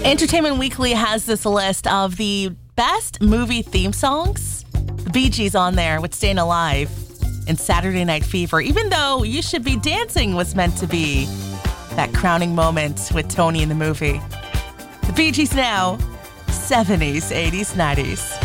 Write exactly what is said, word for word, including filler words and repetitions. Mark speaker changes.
Speaker 1: Entertainment Weekly has this list of the best movie theme songs. The Bee Gees on there with Staying Alive and Saturday Night Fever, even though You Should Be Dancing was meant to be that crowning moment with Tony in the movie. The Bee Gees now, seventies, eighties, nineties.